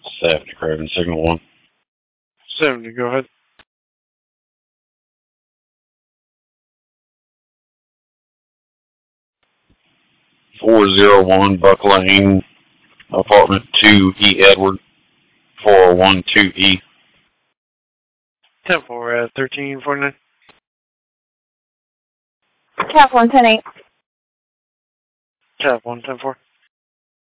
Staff to Craven, Signal 1. 70, go ahead. .401 Buck Lane, apartment 2E Edward, 4012E. 10-4 at 1349. Cap 1, 10-8. Cap 1, 10-4.